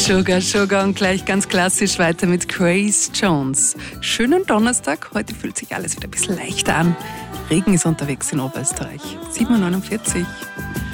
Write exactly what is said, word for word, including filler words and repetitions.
Sugar, Sugar und gleich ganz klassisch weiter mit Grace Jones. Schönen Donnerstag, heute fühlt sich alles wieder ein bisschen leichter an. Regen ist unterwegs in Oberösterreich. sieben Uhr neunundvierzig.